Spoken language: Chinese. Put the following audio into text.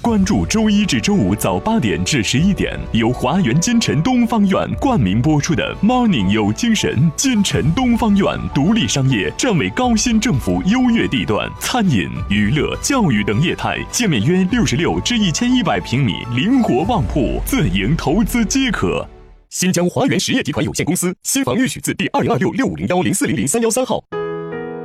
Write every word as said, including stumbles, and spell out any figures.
关注周一至周五早八点至十一点，由华园金城东方院冠名播出的 Morning 有精神。金城东方院独立商业，站为高新政府优越地段，餐饮、娱乐、教育等业态，界面约六十六至一千一百平米，灵活旺铺，自营投资皆可。新疆华源实业集团有限公司新房预许字第二零二六六五零幺零四零零三幺三号。